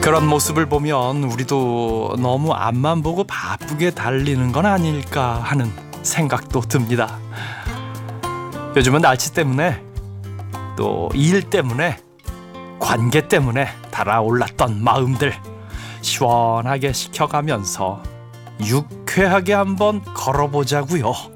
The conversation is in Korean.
그런 모습을 보면 우리도 너무 앞만 보고 바쁘게 달리는 건 아닐까 하는 생각도 듭니다. 요즘은 날씨 때문에 또 일 때문에 관계 때문에 달아올랐던 마음들 시원하게 식혀가면서 유쾌하게 한번 걸어보자고요.